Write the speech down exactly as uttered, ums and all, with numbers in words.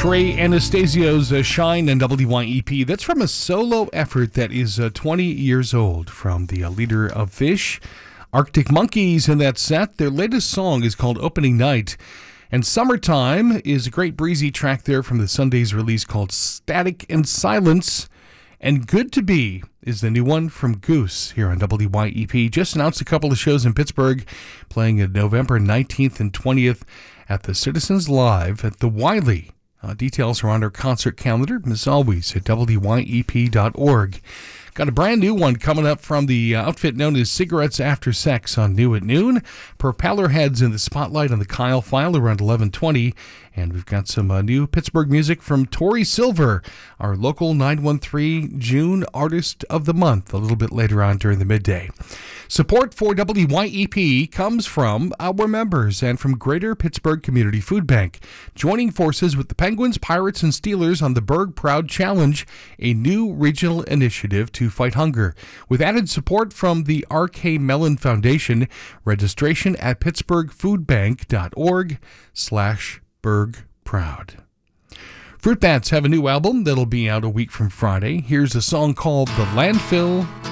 Trey Anastasio's uh, Shine and W Y E P. That's from a solo effort that is uh, twenty years old from the uh, leader of Fish, Arctic Monkeys, in that set. Their latest song is called Opening Night. And Summertime is a great breezy track there from the Sunday's release called Static and Silence. And Good to Be is the new one from Goose here on W Y E P. Just announced a couple of shows in Pittsburgh, playing on November nineteenth and twentieth at the Citizens Live at the Wiley. Uh, details are on our concert calendar, as always, at W Y E P dot org. Got a brand new one coming up from the uh, outfit known as Cigarettes After Sex on New at Noon. Propeller Heads in the spotlight on the Kyle File around eleven twenty. And we've got some uh, new Pittsburgh music from Tori Silver, our local nine one three June Artist of the Month, a little bit later on during the midday. Support for W Y E P comes from our members and from Greater Pittsburgh Community Food Bank, joining forces with the Penguins, Pirates, and Steelers on the Berg Proud Challenge, a new regional initiative to fight hunger. With added support from the R K Mellon Foundation, registration at pittsburghfoodbank.org slash Berg Proud. Fruit Bats have a new album that'll be out a week from Friday. Here's a song called The Landfill